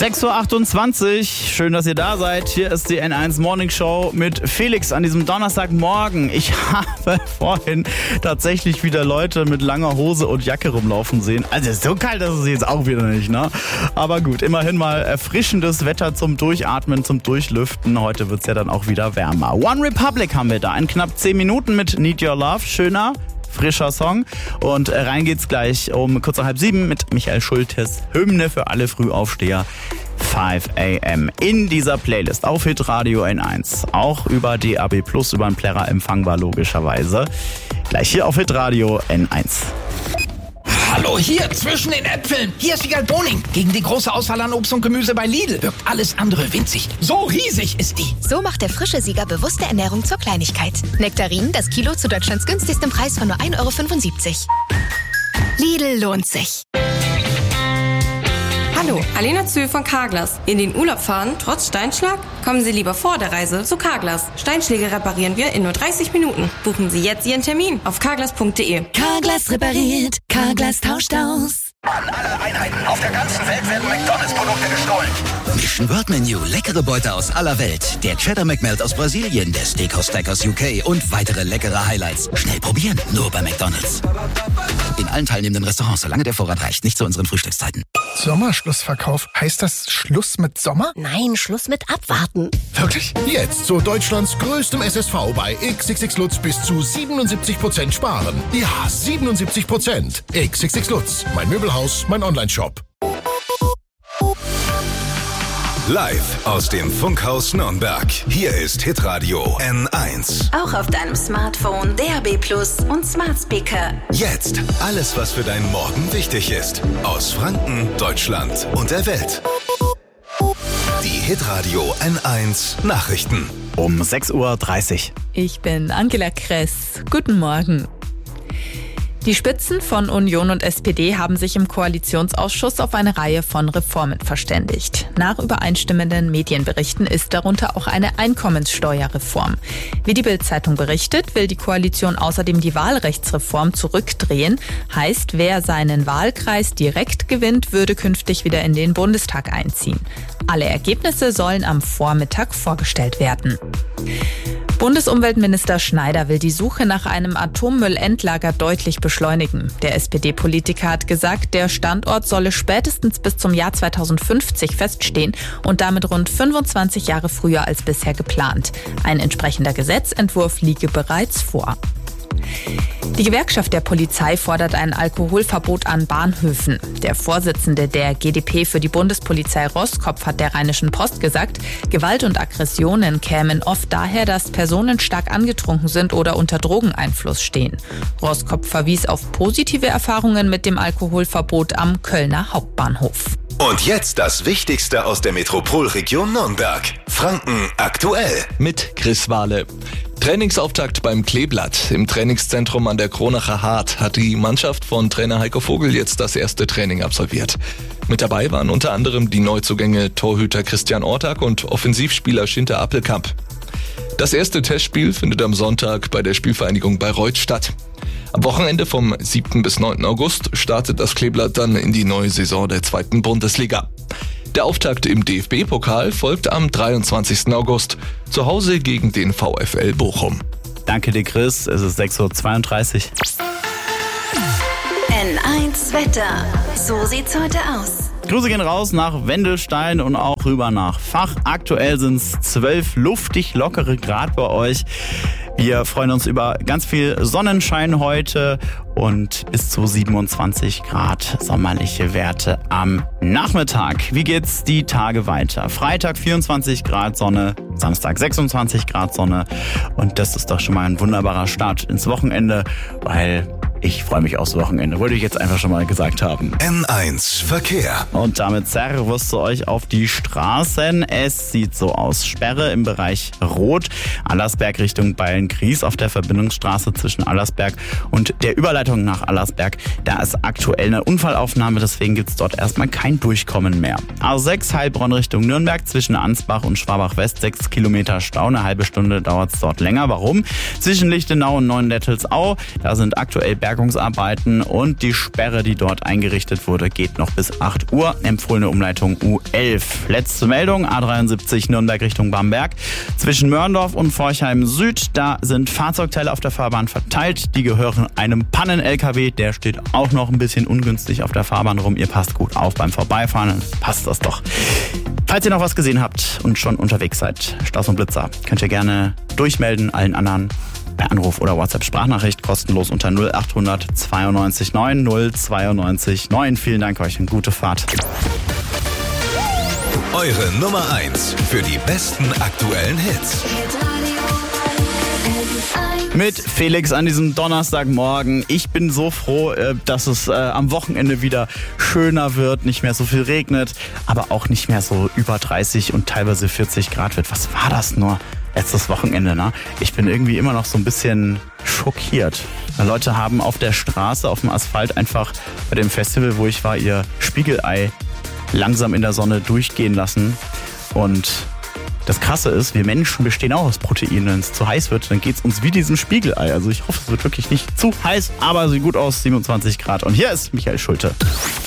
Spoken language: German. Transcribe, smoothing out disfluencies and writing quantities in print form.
6.28 Uhr, schön, dass ihr da seid. Hier ist die N1 Morning Show mit Felix an diesem Donnerstagmorgen. Ich habe vorhin tatsächlich wieder Leute mit langer Hose und Jacke rumlaufen sehen. Also es ist so kalt, das ist jetzt auch wieder nicht, ne? Aber gut, immerhin mal erfrischendes Wetter zum Durchatmen, zum Durchlüften. Heute wird's ja dann auch wieder wärmer. One Republic haben wir da in knapp 10 Minuten mit Need Your Love. Schöner, frischer Song. Und rein geht's gleich um kurz nach 6:30 mit Michael Schultes Hymne für alle Frühaufsteher. 5 a.m. in dieser Playlist auf Hitradio N1. Auch über DAB+, über einen Plärrer empfangbar logischerweise. Gleich hier auf Hitradio N1. Hallo, hier zwischen den Äpfeln. Hier ist Wiegald Boning. Gegen die große Auswahl an Obst und Gemüse bei Lidl wirkt alles andere winzig. So riesig ist die. So macht der frische Sieger bewusste Ernährung zur Kleinigkeit. Nektarinen, das Kilo zu Deutschlands günstigstem Preis von nur 1,75 €. Lidl lohnt sich. Hallo, Alena Zühl von Carglass. In den Urlaub fahren, trotz Steinschlag? Kommen Sie lieber vor der Reise zu Carglass. Steinschläge reparieren wir in nur 30 Minuten. Buchen Sie jetzt Ihren Termin auf carglass.de. Carglass repariert, Carglass tauscht aus. An alle Einheiten auf der ganzen Welt werden McDonalds-Produkte gestohlen. Mission World Menu, leckere Beute aus aller Welt. Der Cheddar McMelt aus Brasilien, der Steakhouse Stack aus UK und weitere leckere Highlights. Schnell probieren, nur bei McDonalds. In allen teilnehmenden Restaurants, solange der Vorrat reicht, nicht zu unseren Frühstückszeiten. Sommerschlussverkauf. Heißt das Schluss mit Sommer? Nein, Schluss mit Abwarten. Wirklich? Jetzt zu Deutschlands größtem SSV bei XXX Lutz bis zu 77% sparen. Ja, 77%. XXX Lutz, mein Möbelhaus, mein Onlineshop. Live aus dem Funkhaus Nürnberg. Hier ist Hitradio N1. Auch auf deinem Smartphone, DAB+ und Smart Speaker. Jetzt alles, was für deinen Morgen wichtig ist. Aus Franken, Deutschland und der Welt. Die Hitradio N1 Nachrichten. Um 6.30 Uhr. Ich bin Angela Kress. Guten Morgen. Die Spitzen von Union und SPD haben sich im Koalitionsausschuss auf eine Reihe von Reformen verständigt. Nach übereinstimmenden Medienberichten ist darunter auch eine Einkommenssteuerreform. Wie die Bild-Zeitung berichtet, will die Koalition außerdem die Wahlrechtsreform zurückdrehen. Heißt, wer seinen Wahlkreis direkt gewinnt, würde künftig wieder in den Bundestag einziehen. Alle Ergebnisse sollen am Vormittag vorgestellt werden. Bundesumweltminister Schneider will die Suche nach einem Atommüllendlager deutlich beschleunigen. Der SPD-Politiker hat gesagt, der Standort solle spätestens bis zum Jahr 2050 feststehen und damit rund 25 Jahre früher als bisher geplant. Ein entsprechender Gesetzentwurf liege bereits vor. Die Gewerkschaft der Polizei fordert ein Alkoholverbot an Bahnhöfen. Der Vorsitzende der GdP für die Bundespolizei Roskopf hat der Rheinischen Post gesagt, Gewalt und Aggressionen kämen oft daher, dass Personen stark angetrunken sind oder unter Drogeneinfluss stehen. Roskopf verwies auf positive Erfahrungen mit dem Alkoholverbot am Kölner Hauptbahnhof. Und jetzt das Wichtigste aus der Metropolregion Nürnberg. Franken aktuell. Mit Chris Wahle. Trainingsauftakt beim Kleeblatt. Im Trainingszentrum an der Kronacher Hart hat die Mannschaft von Trainer Heiko Vogel jetzt das erste Training absolviert. Mit dabei waren unter anderem die Neuzugänge Torhüter Christian Ortag und Offensivspieler Schinter Appelkamp. Das erste Testspiel findet am Sonntag bei der Spielvereinigung Bayreuth statt. Am Wochenende vom 7. bis 9. August startet das Kleeblatt dann in die neue Saison der 2. Bundesliga. Der Auftakt im DFB-Pokal folgt am 23. August, zu Hause gegen den VfL Bochum. Danke dir, Chris. Es ist 6.32 Uhr. N1 Wetter. So sieht's heute aus. Grüße gehen raus nach Wendelstein und auch rüber nach Fach. Aktuell sind es 12 luftig lockere Grad bei euch. Wir freuen uns über ganz viel Sonnenschein heute und bis zu 27 Grad sommerliche Werte am Nachmittag. Wie geht's die Tage weiter? Freitag 24 Grad Sonne, Samstag 26 Grad Sonne und das ist doch schon mal ein wunderbarer Start ins Wochenende, weil ich freue mich aufs Wochenende, wollte ich jetzt einfach schon mal gesagt haben. N1 Verkehr. Und damit Servus zu euch auf die Straßen. Es sieht so aus. Sperre im Bereich Rot. Allersberg Richtung Beilngries auf der Verbindungsstraße zwischen Allersberg und der Überleitung nach Allersberg. Da ist aktuell eine Unfallaufnahme, deswegen gibt es dort erstmal kein Durchkommen mehr. A6 Heilbronn Richtung Nürnberg zwischen Ansbach und Schwabach West 6 Kilometer Stau. Eine halbe Stunde dauert es dort länger. Warum? Zwischen Lichtenau und Neuendettelsau. Da sind aktuell Bergungsarbeiten und die Sperre, die dort eingerichtet wurde, geht noch bis 8 Uhr. Empfohlene Umleitung U11. Letzte Meldung, A73 Nürnberg Richtung Bamberg. Zwischen Mörndorf und Forchheim Süd, da sind Fahrzeugteile auf der Fahrbahn verteilt. Die gehören einem Pannen-LKW. Der steht auch noch ein bisschen ungünstig auf der Fahrbahn rum. Ihr passt gut auf beim Vorbeifahren, dann passt das doch. Falls ihr noch was gesehen habt und schon unterwegs seid, Staus und Blitzer, könnt ihr gerne durchmelden. Allen anderen per Anruf oder WhatsApp-Sprachnachricht kostenlos unter 0800 92 9 092 9. Vielen Dank euch und gute Fahrt. Eure Nummer 1 für die besten aktuellen Hits. Mit Felix an diesem Donnerstagmorgen. Ich bin so froh, dass es am Wochenende wieder schöner wird, nicht mehr so viel regnet, aber auch nicht mehr so über 30 und teilweise 40 Grad wird. Was war das nur letztes Wochenende, ne? Ich bin irgendwie immer noch so ein bisschen schockiert. Leute haben auf der Straße, auf dem Asphalt einfach bei dem Festival, wo ich war, ihr Spiegelei langsam in der Sonne durchgehen lassen. Und das Krasse ist, wir Menschen bestehen auch aus Proteinen. Wenn es zu heiß wird, dann geht es uns wie diesem Spiegelei. Also ich hoffe, es wird wirklich nicht zu heiß, aber sieht gut aus, 27 Grad. Und hier ist Michael Schulte.